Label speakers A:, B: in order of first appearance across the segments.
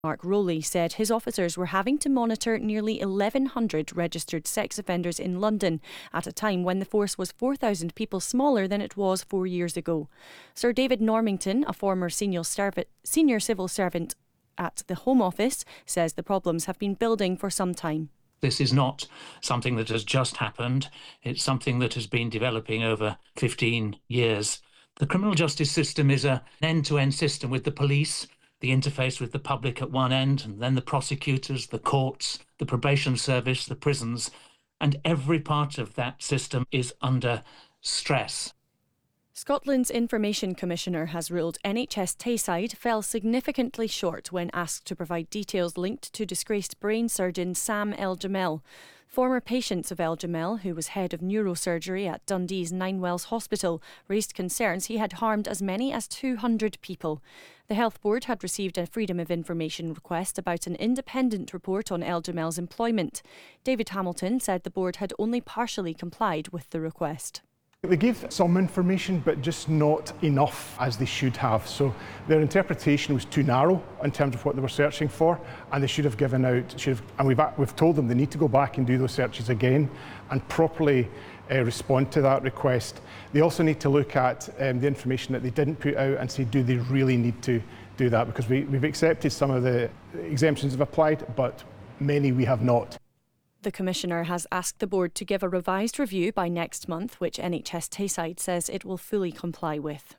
A: Mark Rowley said his officers were having to monitor nearly 1,100 registered sex offenders in London at a time when the force was 4,000 people smaller than it was 4 years ago. Sir David Normington, a former senior civil servant at the Home Office, says the problems have been building for some time.
B: This is not something that has just happened. It's something that has been developing over 15 years. The criminal justice system is an end-to-end system with the police, the interface with the public at one end, and then the prosecutors, the courts, the probation service, the prisons, and every part of that system is under stress.
A: Scotland's Information Commissioner has ruled NHS Tayside fell significantly short when asked to provide details linked to disgraced brain surgeon Sam El-Jamel. Former patients of El-Jamel, who was head of neurosurgery at Dundee's Ninewells Hospital, raised concerns he had harmed as many as 200 people. The Health Board had received a Freedom of Information request about an independent report on El-Jamel's employment. David Hamilton said the board had only partially complied with the request.
C: They gave some information, but just not enough as they should have. So their interpretation was too narrow in terms of what they were searching for, and they should have given out. And we've told them they need to go back and do those searches again and properly respond to that request. They also need to look at the information that they didn't put out and say, do they really need to do that? Because we've accepted some of the exemptions have applied, but many we have not.
A: The Commissioner has asked the board to give a revised review by next month, which NHS Tayside says it will fully comply with.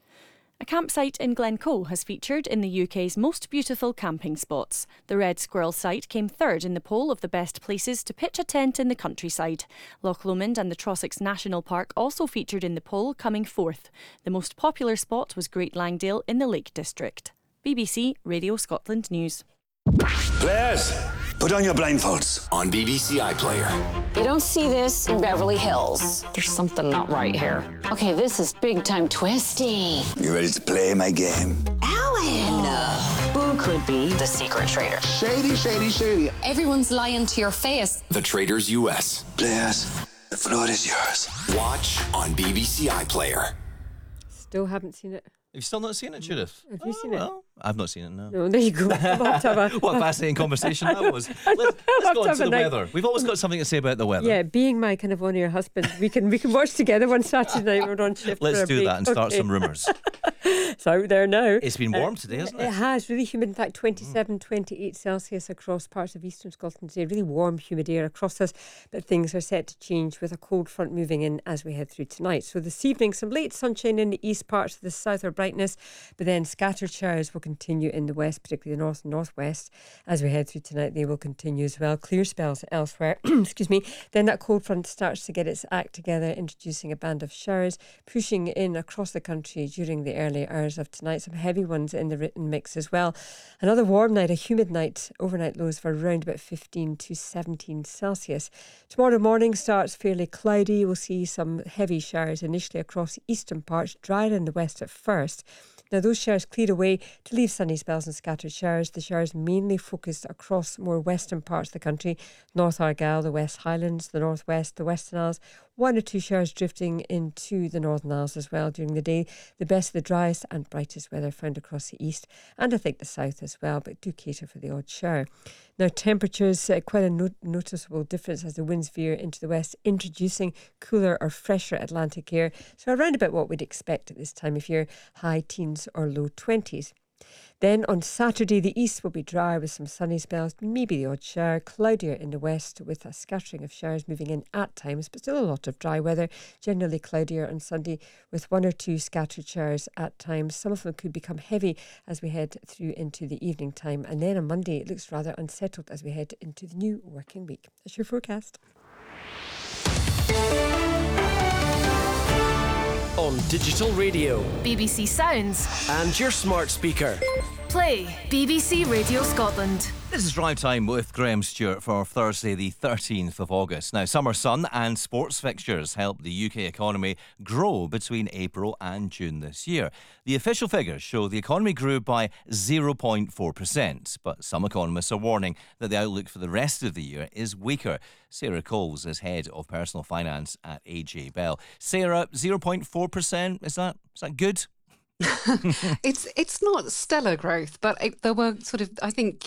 A: A campsite in Glencoe has featured in the UK's most beautiful camping spots. The Red Squirrel site came third in the poll of the best places to pitch a tent in the countryside. Loch Lomond and the Trossachs National Park also featured in the poll, coming fourth. The most popular spot was Great Langdale in the Lake District. BBC Radio Scotland News.
D: Players, put on your blindfolds on BBC iPlayer.
E: You don't see this in Beverly Hills. There's something not right here. Okay, this is big time twisty.
D: You ready to play my game?
E: Alan! Who could be the secret traitor?
D: Shady, shady, shady.
E: Everyone's lying to your face.
F: The Traitors US.
D: Players, the floor is yours.
F: Watch on BBC iPlayer.
G: Still haven't seen it.
H: You've still not seen it, Judith?
G: Have you seen it?
H: I've not seen it, no.
G: No, there you go.
H: What a fascinating conversation that was. Let's go on to the weather. We've always got something to say about the weather.
G: Yeah, being my kind of one-ear husband, we can watch together one Saturday night. We're on shift.
H: Let's do that and start some rumours.
G: It's out there now.
H: It's been warm today, hasn't it?
G: It has, really humid. In fact, 27, 28 Celsius across parts of eastern Scotland today. Really warm, humid air across us. But things are set to change with a cold front moving in as we head through tonight. So this evening, some late sunshine in the east, parts of the south are brightness. But then scattered showers will continue in the west, particularly the north and northwest. As we head through tonight, they will continue as well. Clear spells elsewhere. Excuse me. Then that cold front starts to get its act together, introducing a band of showers, pushing in across the country during the early hours of tonight. Some heavy ones in the written mix as well. Another warm night, a humid night. Overnight lows for around about 15 to 17 Celsius. Tomorrow morning starts fairly cloudy. We'll see some heavy showers initially across the eastern parts, drier in the west at first. Now those showers clear away to leave sunny spells and scattered showers. The showers mainly focused across more western parts of the country. North Argyll, the West Highlands, the Northwest, the Western Isles. One or two showers drifting into the Northern Isles as well during the day. The best, the driest and brightest weather found across the east and I think the south as well, but do cater for the odd shower. Now temperatures, quite a noticeable difference as the winds veer into the west, introducing cooler or fresher Atlantic air. So around about what we'd expect at this time of year, high teens or low 20s. Then on Saturday, the east will be dry with some sunny spells, maybe the odd shower, cloudier in the west with a scattering of showers moving in at times, but still a lot of dry weather, generally cloudier on Sunday with one or two scattered showers at times. Some of them could become heavy as we head through into the evening time. And then on Monday, it looks rather unsettled as we head into the new working week. That's your forecast.
I: On digital radio,
J: BBC Sounds,
I: and your smart speaker.
J: Play BBC Radio Scotland.
H: This is Drive Time with Graham Stewart for Thursday the 13th of August. Now, summer sun and sports fixtures helped the UK economy grow between April and June this year. The official figures show the economy grew by 0.4%, but some economists are warning that the outlook for the rest of the year is weaker. Sarah Coles is head of personal finance at AJ Bell. Sarah, 0.4%, is that good?
K: It's not stellar growth, but there were sort of, I think,